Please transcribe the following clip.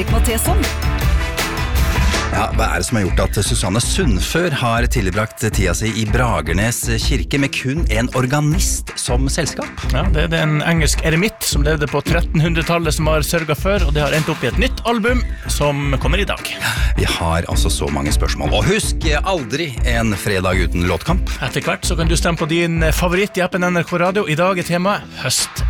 Henrik Matheson. Ja, hva det som har gjort at Susanne Sundfør har tilbrakt tida si I Bragernes kirke med kun en organist som selskap? Ja, det er en engelsk eremitt som levde på 1300-tallet som har sørget for, og det har endt opp I et nytt album som kommer I dag. Vi har altså så mange spørsmål. Og husk aldri en fredag uten låtkamp. Etter hvert så kan du stemme på din favoritt I appen NRK Radio. I dag er temaet høst.